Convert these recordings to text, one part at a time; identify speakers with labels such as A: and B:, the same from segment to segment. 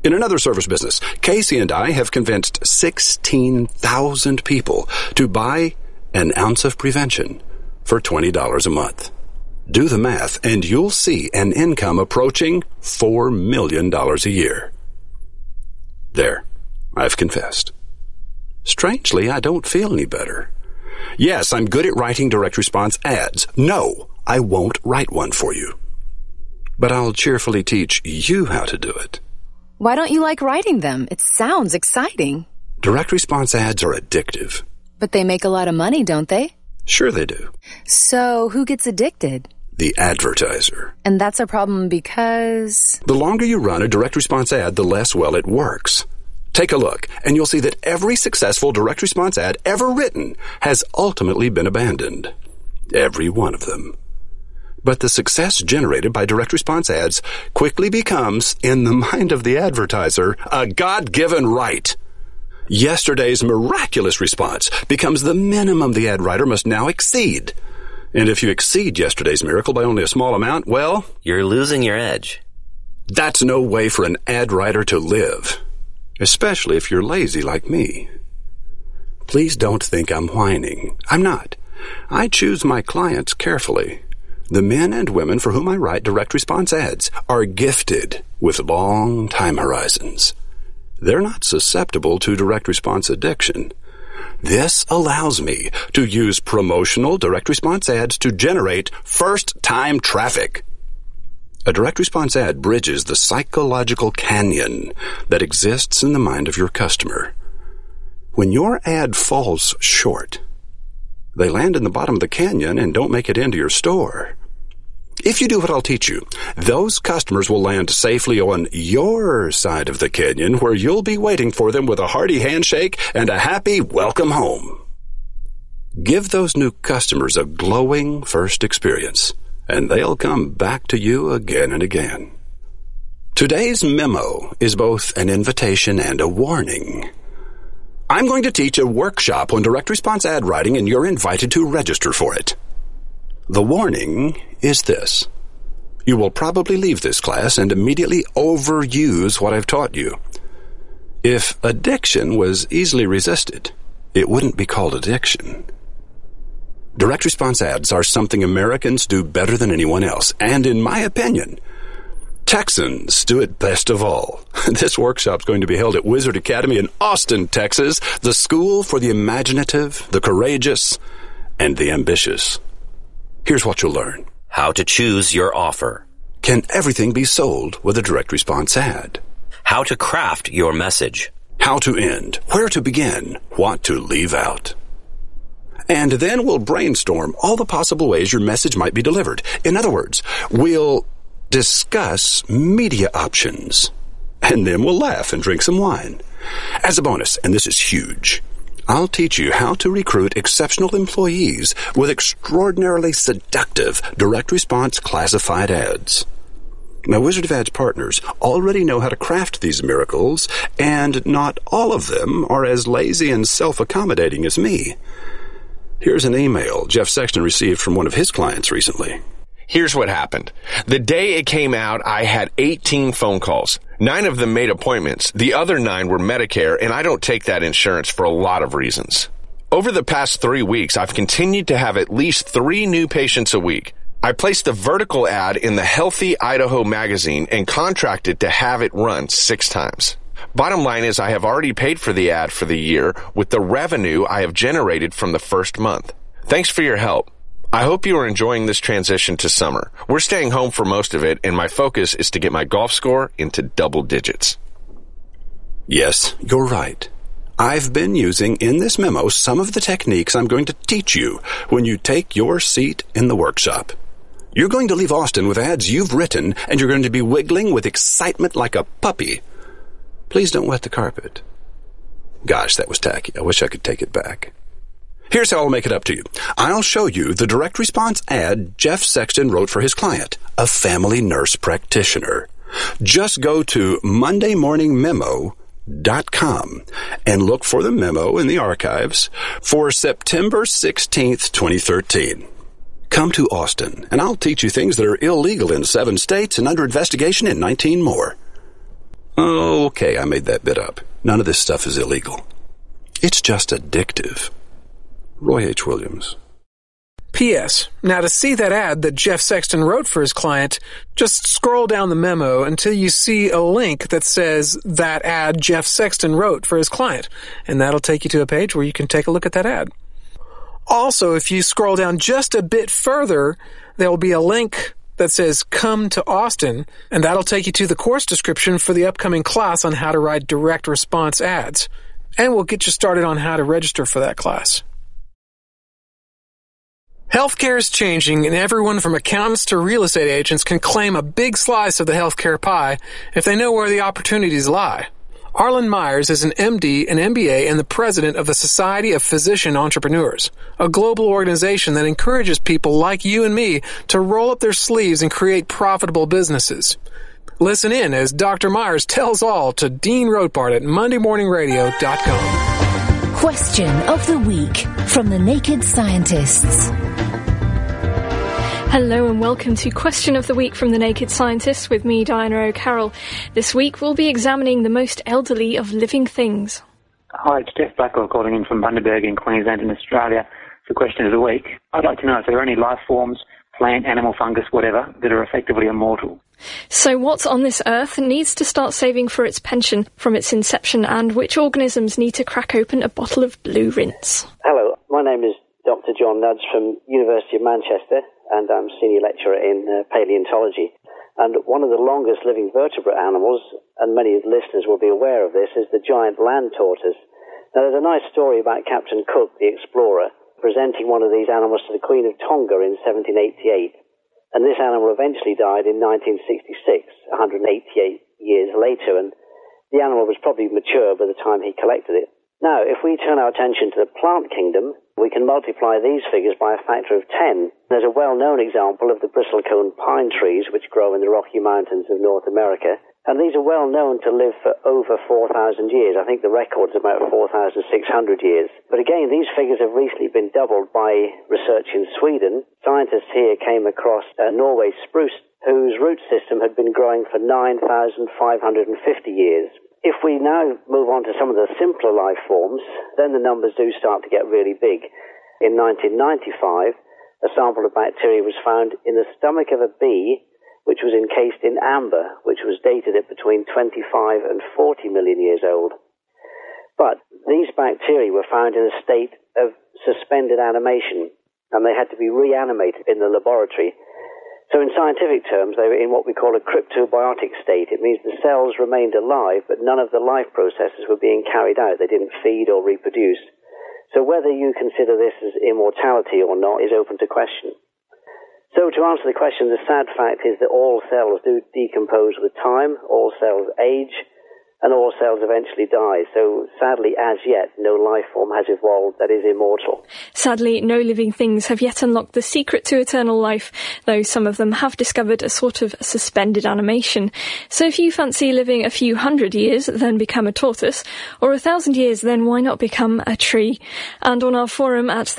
A: In another service business, Casey and I have convinced 16,000 people to buy an ounce of prevention for $20 a month. Do the math, and you'll see an income approaching $4 million a year. There, I've confessed. Strangely, I don't feel any better. Yes, I'm good at writing direct response ads. No, I won't write one for you. But I'll cheerfully teach you how to do it.
B: Why don't you like writing them? It sounds exciting.
A: Direct response ads are addictive.
B: But they make a lot of money, don't they?
A: Sure they do.
B: So who gets addicted?
A: The advertiser.
B: And that's a problem because...
A: The longer you run a direct response ad, the less well it works. Take a look, and you'll see that every successful direct response ad ever written has ultimately been abandoned. Every one of them. But the success generated by direct response ads quickly becomes, in the mind of the advertiser, a God-given right. Yesterday's miraculous response becomes the minimum the ad writer must now exceed. And if you exceed yesterday's miracle by only a small amount, well...
C: You're losing your edge.
A: That's no way for an ad writer to live. Especially if you're lazy like me. Please don't think I'm whining. I'm not. I choose my clients carefully. The men and women for whom I write direct response ads are gifted with long time horizons. They're not susceptible to direct response addiction. This allows me to use promotional direct response ads to generate first-time traffic. A direct response ad bridges the psychological canyon that exists in the mind of your customer. When your ad falls short, they land in the bottom of the canyon and don't make it into your store. If you do what I'll teach you, those customers will land safely on your side of the canyon where you'll be waiting for them with a hearty handshake and a happy welcome home. Give those new customers a glowing first experience, and they'll come back to you again and again. Today's memo is both an invitation and a warning. I'm going to teach a workshop on direct response ad writing, and you're invited to register for it. The warning is this. You will probably leave this class and immediately overuse what I've taught you. If addiction was easily resisted, it wouldn't be called addiction. Direct response ads are something Americans do better than anyone else, and in my opinion, Texans do it best of all. This workshop's going to be held at Wizard Academy in Austin, Texas, the school for the imaginative, the courageous, and the ambitious. Here's what you'll learn.
C: How to choose your offer.
A: Can everything be sold with a direct response ad?
C: How to craft your message.
A: How to end. Where to begin. What to leave out. And then we'll brainstorm all the possible ways your message might be delivered. In other words, we'll discuss media options. And then we'll laugh and drink some wine. As a bonus, and this is huge, I'll teach you how to recruit exceptional employees with extraordinarily seductive direct response classified ads. Now, Wizard of Ads partners already know how to craft these miracles, and not all of them are as lazy and self-accommodating as me. Here's an email Jeff Sexton received from one of his clients recently.
D: Here's what happened. The day it came out, I had 18 phone calls. 9 of them made appointments. The other 9 were Medicare, and I don't take that insurance for a lot of reasons. Over the past 3 weeks, I've continued to have at least 3 new patients a week. I placed a vertical ad in the Healthy Idaho magazine and contracted to have it run 6 times. Bottom line is I have already paid for the ad for the year with the revenue I have generated from the first month. Thanks for your help. I hope you are enjoying this transition to summer. We're staying home for most of it, and my focus is to get my golf score into double digits.
A: Yes, you're right. I've been using in this memo some of the techniques I'm going to teach you when you take your seat in the workshop. You're going to leave Austin with ads you've written, and you're going to be wiggling with excitement like a puppy. Please don't wet the carpet. Gosh, that was tacky. I wish I could take it back. Here's how I'll make it up to you. I'll show you the direct response ad Jeff Sexton wrote for his client, a family nurse practitioner. Just go to mondaymorningmemo.com and look for the memo in the archives for September 16th, 2013. Come to Austin, and I'll teach you things that are illegal in 7 states and under investigation in 19 more. Oh, okay, I made that bit up. None of this stuff is illegal. It's just addictive. Roy H. Williams.
E: P.S. Now to see that ad that Jeff Sexton wrote for his client, just scroll down the memo until you see a link that says that ad Jeff Sexton wrote for his client, and that'll take you to a page where you can take a look at that ad. Also, if you scroll down just a bit further, there will be a link that says Come to Austin, and that'll take you to the course description for the upcoming class on how to write direct response ads. And we'll get you started on how to register for that class. Healthcare is changing, and everyone from accountants to real estate agents can claim a big slice of the healthcare pie if they know where the opportunities lie. Arlen Myers is an MD, an MBA, and the president of the Society of Physician Entrepreneurs, a global organization that encourages people like you and me to roll up their sleeves and create profitable businesses. Listen in as Dr. Myers tells all to Dean Rothbard at MondayMorningRadio.com.
F: Question of the Week from the Naked Scientists.
G: Hello and welcome to Question of the Week from the Naked Scientists with me, Diana O'Carroll. This week we'll be examining the most elderly of living things.
H: Hi, it's Jeff Blackwell calling in from Bundaberg in Queensland in Australia for Question of the Week. I'd like to know if there are any life forms, plant, animal, fungus, whatever, that are effectively immortal.
G: So what on this earth needs to start saving for its pension from its inception, and which organisms need to crack open a bottle of blue rinse?
I: Hello, my name is Dr. John Nudge from University of Manchester, and I'm senior lecturer in paleontology. And one of the longest living vertebrate animals, and many of the listeners will be aware of this, is the giant land tortoise. Now, there's a nice story about Captain Cook, the explorer, presenting one of these animals to the Queen of Tonga in 1788. And this animal eventually died in 1966, 188 years later, and the animal was probably mature by the time he collected it. Now, if we turn our attention to the plant kingdom, we can multiply these figures by a factor of 10. There's a well-known example of the bristlecone pine trees which grow in the Rocky Mountains of North America, and these are well known to live for over 4,000 years. I think the record's about 4,600 years. But again, these figures have recently been doubled by research in Sweden. Scientists here came across a Norway spruce whose root system had been growing for 9,550 years. If we now move on to some of the simpler life forms, then the numbers do start to get really big. In 1995, a sample of bacteria was found in the stomach of a bee which was encased in amber, which was dated at between 25 and 40 million years old. But these bacteria were found in a state of suspended animation, and they had to be reanimated in the laboratory. So in scientific terms, they were in what we call a cryptobiotic state. It means the cells remained alive, but none of the life processes were being carried out. They didn't feed or reproduce. So whether you consider this as immortality or not is open to question. So to answer the question, the sad fact is that all cells do decompose with time, all cells age, and all cells eventually die. So sadly, as yet, no life form has evolved that is immortal.
G: Sadly, no living things have yet unlocked the secret to eternal life, though some of them have discovered a sort of suspended animation. So if you fancy living a few hundred years, then become a tortoise, or 1,000 years, then why not become a tree? And on our forum at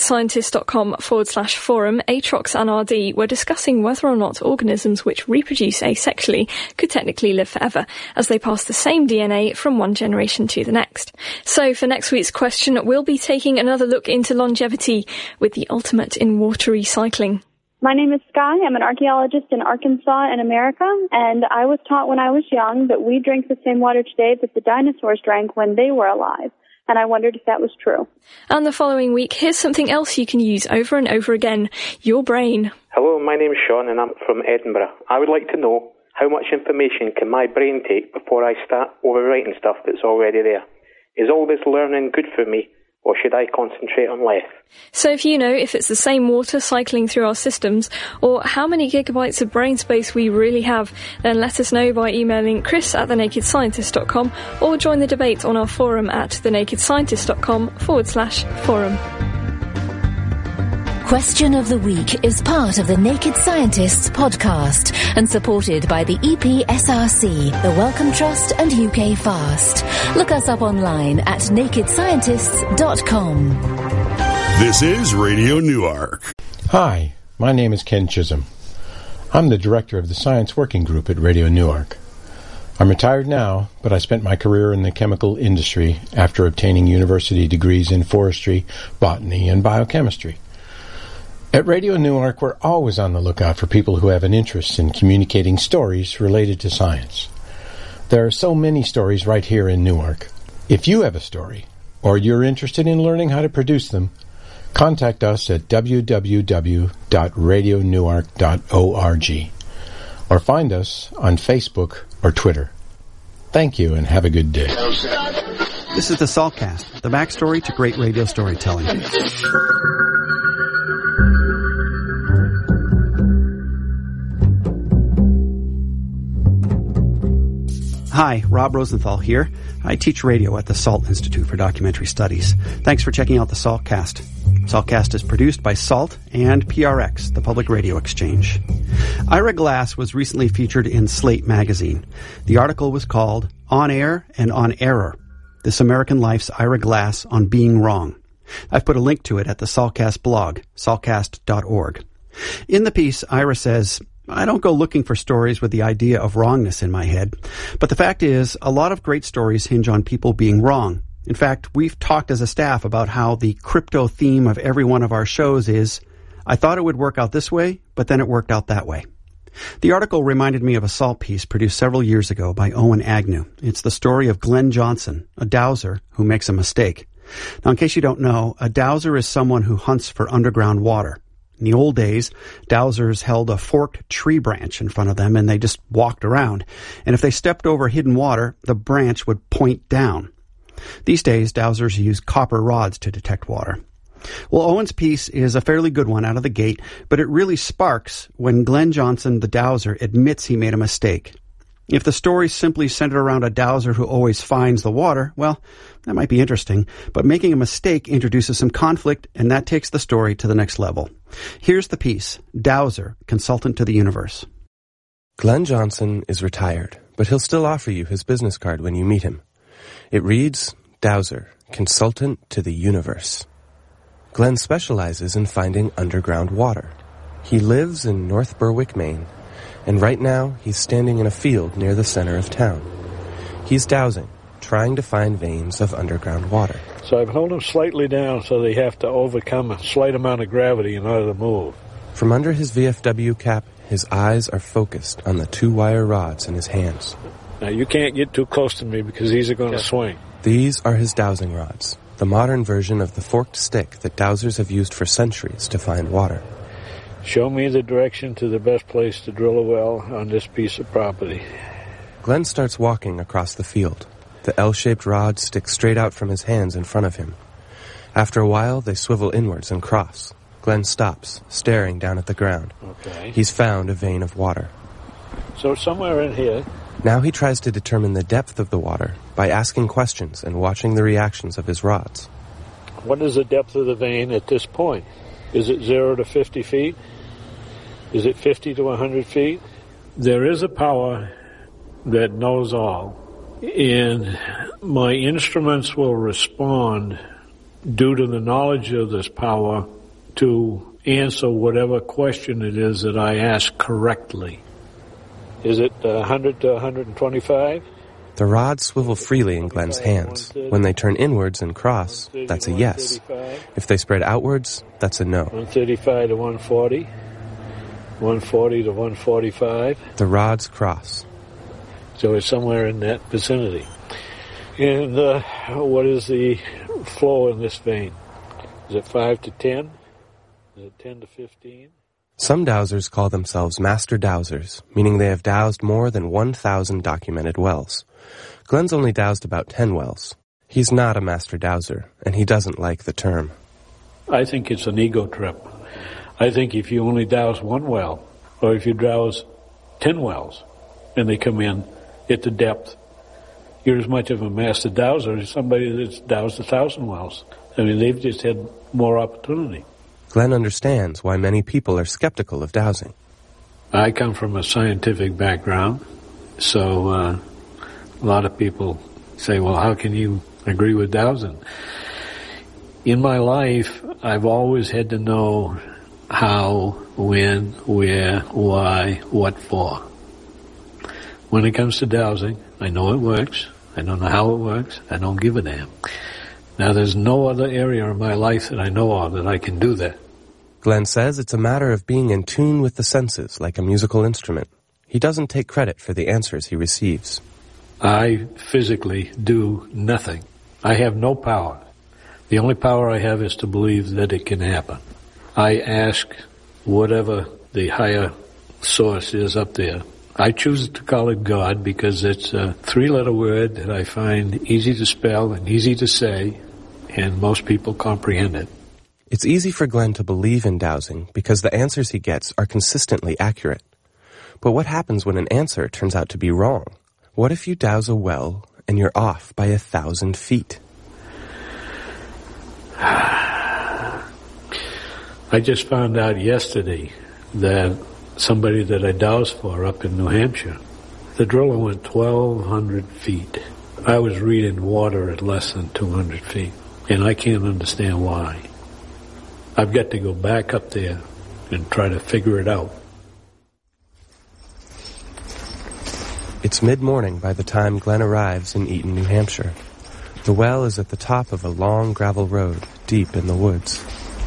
G: thenakedscientist.com/forum, Atrox and RD were discussing whether or not organisms which reproduce asexually could technically live forever, as they pass the same DNA from one generation to the next. So for next week's question, we'll be taking another look into longevity with the ultimate in water recycling.
J: My name is Sky. I'm an archaeologist in Arkansas in America, and I was taught when I was young that we drink the same water today that the dinosaurs drank when they were alive. And I wondered if that was true. And the following week, here's something else you can use over and over again: your brain.
K: Hello, my name is Sean and I'm from Edinburgh. I would like to know, how much information can my brain take before I start overwriting stuff that's already there? Is all this learning good for me, or should I concentrate on less?
G: So if you know if it's the same water cycling through our systems, or how many gigabytes of brain space we really have, then let us know by emailing chris@thenakedscientist.com or join the debate on our forum at thenakedscientist.com/forum.
F: Question of the Week is part of the Naked Scientists podcast and supported by the EPSRC, the Wellcome Trust and UK Fast. Look us up online at nakedscientists.com.
L: This is Radio Newark.
M: Hi, my name is Ken Chisholm. I'm the director of the Science Working Group at Radio Newark. I'm retired now, but I spent my career in the chemical industry after obtaining university degrees in forestry, botany, and biochemistry. At Radio Newark, we're always on the lookout for people who have an interest in communicating stories related to science. There are so many stories right here in Newark. If you have a story, or you're interested in learning how to produce them, contact us at www.radionewark.org or find us on Facebook or Twitter. Thank you and have a good day.
N: This is the Saltcast, the backstory to great radio storytelling. Hi, Rob Rosenthal here. I teach radio at the SALT Institute for Documentary Studies. Thanks for checking out the Saltcast. Saltcast is produced by SALT and PRX, the Public Radio Exchange. Ira Glass was recently featured in Slate magazine. The article was called On Air and On Error, This American Life's Ira Glass on Being Wrong. I've put a link to it at the Saltcast blog, saltcast.org. In the piece, Ira says, I don't go looking for stories with the idea of wrongness in my head, but the fact is, a lot of great stories hinge on people being wrong. In fact, we've talked as a staff about how the crypto theme of every one of our shows is, I thought it would work out this way, but then it worked out that way. The article reminded me of a SALT piece produced several years ago by Owen Agnew. It's the story of Glenn Johnson, a dowser who makes a mistake. Now, in case you don't know, a dowser is someone who hunts for underground water. In the old days, dowsers held a forked tree branch in front of them and they just walked around. And if they stepped over hidden water, the branch would point down. These days, dowsers use copper rods to detect water. Well, Owen's piece is a fairly good one out of the gate, but it really sparks when Glenn Johnson, the dowser, admits he made a mistake. If the story simply centered around a dowser who always finds the water, well, that might be interesting, but making a mistake introduces some conflict, and that takes the story to the next level. Here's the piece, Dowser, Consultant to the Universe.
O: Glenn Johnson is retired, but he'll still offer you his business card when you meet him. It reads, Dowser, Consultant to the Universe. Glenn specializes in finding underground water. He lives in North Berwick, Maine, and right now he's standing in a field near the center of town. He's dowsing, trying to find veins of underground water.
P: So I've held them slightly down so they have to overcome a slight amount of gravity in order to move.
O: From under his VFW cap, his eyes are focused on the 2-wire rods in his hands.
P: Now you can't get too close to me because these are going to swing.
O: These are his dowsing rods, the modern version of the forked stick that dowsers have used for centuries to find water.
P: Show me the direction to the best place to drill a well on this piece of property.
O: Glenn starts walking across the field. The L-shaped rods stick straight out from his hands in front of him. After a while, they swivel inwards and cross. Glenn stops, staring down at the ground.
P: Okay.
O: He's found a vein of water.
P: So somewhere in here...
O: Now he tries to determine the depth of the water by asking questions and watching the reactions of his rods.
P: What is the depth of the vein at this point? Is it 0 to 50 feet? Is it 50 to 100 feet? There is a power that knows all, and my instruments will respond due to the knowledge of this power to answer whatever question it is that I ask correctly. Is it 100 to 125?
O: The rods swivel freely in Glenn's hands. When they turn inwards and cross, that's a yes. If they spread outwards, that's a no.
P: 135 to 140. 140 to 145.
O: The rods cross.
P: So it's somewhere in that vicinity. And what is the flow in this vein? Is it 5 to 10? Is it 10 to 15?
O: Some dowsers call themselves master dowsers, meaning they have dowsed more than 1,000 documented wells. Glenn's only dowsed about 10 wells. He's not a master dowser, and he doesn't like the term.
P: I think it's an ego trip. I think if you only douse one well, or if you douse 10 wells, and they come in at the depth, you're as much of a master dowser as somebody that's doused 1,000 wells. I mean, they've just had more opportunity.
O: Glenn understands why many people are skeptical of dowsing.
P: I come from a scientific background, so a lot of people say, well, how can you agree with dowsing? In my life, I've always had to know how, when, where, why, what for. When it comes to dowsing, I know it works. I don't know how it works. I don't give a damn. Now, there's no other area in my life that I know of that I can do that.
O: Glenn says it's a matter of being in tune with the senses, like a musical instrument. He doesn't take credit for the answers he receives.
P: I physically do nothing. I have no power. The only power I have is to believe that it can happen. I ask whatever the higher source is up there. I choose to call it God because it's a three-letter word that I find easy to spell and easy to say, and most people comprehend it.
O: It's easy for Glenn to believe in dowsing because the answers he gets are consistently accurate. But what happens when an answer turns out to be wrong? What if you douse a well and you're off by 1,000 feet?
P: I just found out yesterday that somebody that I dowsed for up in New Hampshire, the driller went 1,200 feet. I was reading water at less than 200 feet, and I can't understand why. I've got to go back up there and try to figure it out.
O: It's mid-morning by the time Glenn arrives in Eaton, New Hampshire. The well is at the top of a long gravel road, deep in the woods.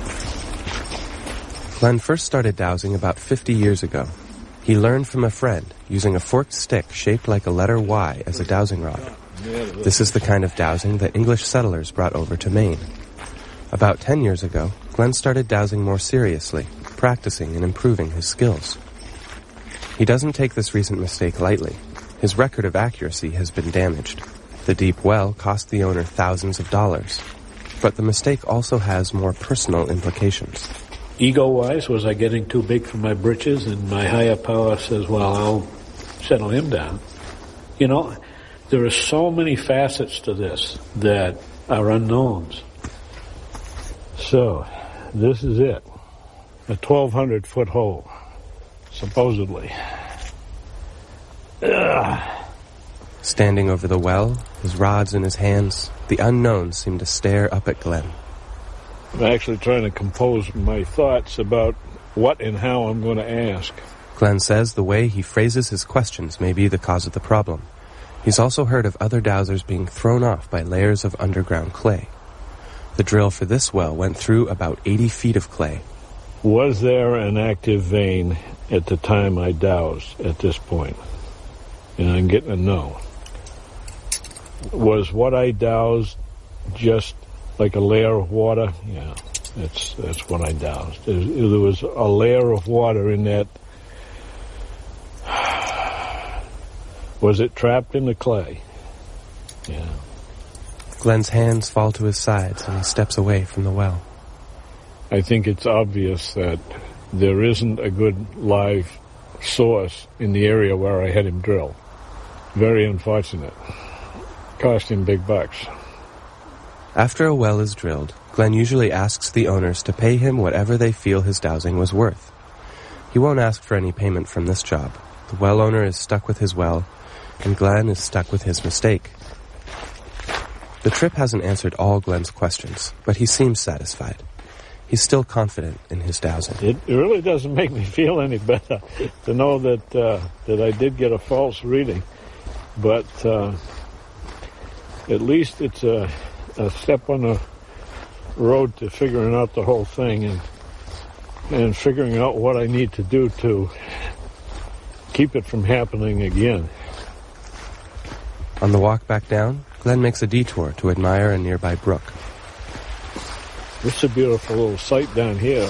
O: Glenn first started dowsing about 50 years ago. He learned from a friend, using a forked stick shaped like a letter Y as a dowsing rod. This is the kind of dowsing that English settlers brought over to Maine. About 10 years ago, Glenn started dowsing more seriously, practicing and improving his skills. He doesn't take this recent mistake lightly. His record of accuracy has been damaged. The deep well cost the owner thousands of dollars. But the mistake also has more personal implications.
P: Ego-wise, was I getting too big for my britches? And my higher power says, well, I'll settle him down. You know, there are so many facets to this that are unknowns. So, this is it. A 1,200-foot hole, supposedly. Ugh.
O: Standing over the well, his rods in his hands, the unknown seemed to stare up at Glenn.
P: I'm actually trying to compose my thoughts about what and how I'm going to ask.
O: Glenn says the way he phrases his questions may be the cause of the problem. He's also heard of other dowsers being thrown off by layers of underground clay. The drill for this well went through about 80 feet of clay.
P: Was there an active vein at the time I dowsed at this point? And I'm getting a no. Was what I dowsed just like a layer of water? Yeah, that's what I dowsed. There was a layer of water in that. Was it trapped in the clay? Yeah.
O: Glenn's hands fall to his sides and he steps away from the well.
P: I think it's obvious that there isn't a good live source in the area where I had him drill. Very unfortunate. Cost him big bucks.
O: After a well is drilled, Glenn usually asks the owners to pay him whatever they feel his dowsing was worth. He won't ask for any payment from this job. The well owner is stuck with his well, and Glenn is stuck with his mistake. The trip hasn't answered all Glenn's questions, but he seems satisfied. He's still confident in his dowsing.
P: It really doesn't make me feel any better to know that I did get a false reading, but at least it's a step on the road to figuring out the whole thing and figuring out what I need to do to keep it from happening again.
O: On the walk back down, Glenn makes a detour to admire a nearby brook.
P: It's a beautiful little sight down here.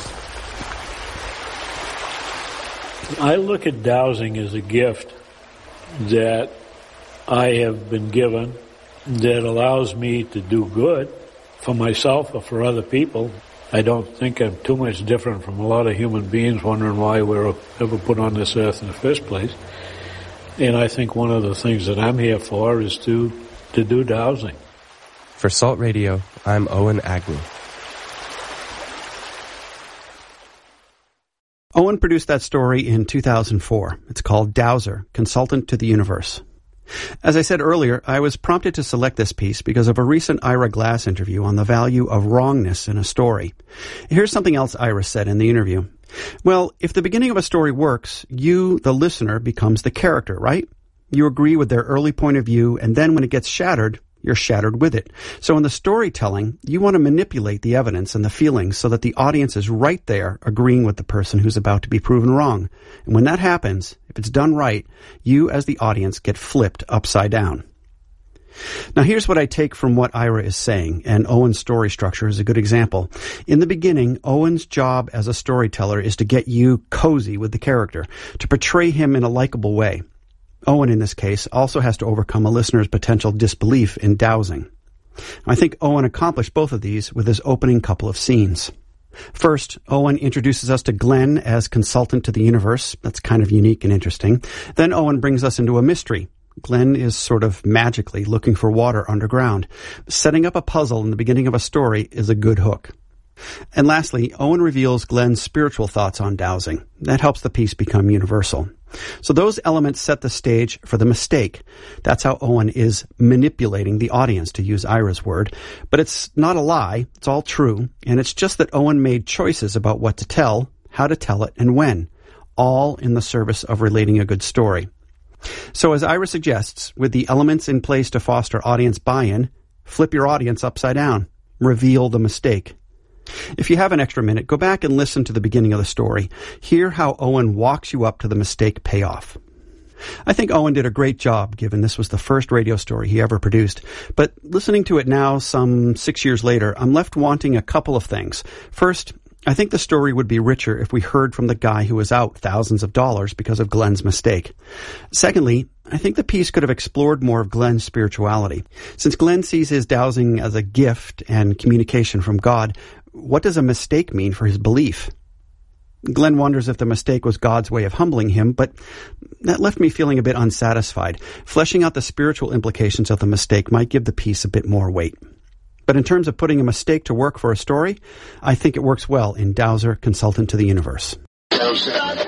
P: I look at dowsing as a gift that I have been given that allows me to do good for myself or for other people. I don't think I'm too much different from a lot of human beings wondering why we're ever put on this earth in the first place. And I think one of the things that I'm here for is to do dowsing.
O: For Salt Radio, I'm Owen Agnew.
N: Owen produced that story in 2004. It's called Dowser, Consultant to the Universe. As I said earlier, I was prompted to select this piece because of a recent Ira Glass interview on the value of wrongness in a story. Here's something else Ira said in the interview. Well, if the beginning of a story works, you, the listener, becomes the character, right? You agree with their early point of view, and then when it gets shattered, you're shattered with it. So in the storytelling, you want to manipulate the evidence and the feelings so that the audience is right there agreeing with the person who's about to be proven wrong. And when that happens, if it's done right, you as the audience get flipped upside down. Now here's what I take from what Ira is saying, and Owen's story structure is a good example. In the beginning, Owen's job as a storyteller is to get you cozy with the character, to portray him in a likable way. Owen, in this case, also has to overcome a listener's potential disbelief in dowsing. I think Owen accomplished both of these with his opening couple of scenes. First, Owen introduces us to Glenn as consultant to the universe. That's kind of unique and interesting. Then Owen brings us into a mystery. Glenn is sort of magically looking for water underground. Setting up a puzzle in the beginning of a story is a good hook. And lastly, Owen reveals Glenn's spiritual thoughts on dowsing. That helps the piece become universal. So those elements set the stage for the mistake. That's how Owen is manipulating the audience, to use Ira's word. But it's not a lie. It's all true. And it's just that Owen made choices about what to tell, how to tell it, and when. All in the service of relating a good story. So as Ira suggests, with the elements in place to foster audience buy-in, flip your audience upside down. Reveal the mistake. If you have an extra minute, go back and listen to the beginning of the story. Hear how Owen walks you up to the mistake payoff. I think Owen did a great job, given this was the first radio story he ever produced. But listening to it now, some 6 years later, I'm left wanting a couple of things. First, I think the story would be richer if we heard from the guy who was out thousands of dollars because of Glenn's mistake. Secondly, I think the piece could have explored more of Glenn's spirituality. Since Glenn sees his dowsing as a gift and communication from God, what does a mistake mean for his belief? Glenn wonders if the mistake was God's way of humbling him, but that left me feeling a bit unsatisfied. Fleshing out the spiritual implications of the mistake might give the piece a bit more weight. But in terms of putting a mistake to work for a story, I think it works well in Dowser, Consultant to the Universe.